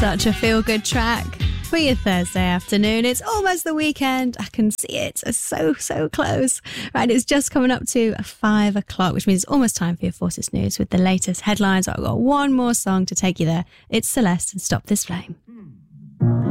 Such a feel-good track for your Thursday afternoon. It's almost the weekend. I can see it. It's so close. Right, it's just coming up to 5 o'clock, which means it's almost time for your Forces News with the latest headlines. I've got one more song to take you there. It's Celeste and Stop This Flame.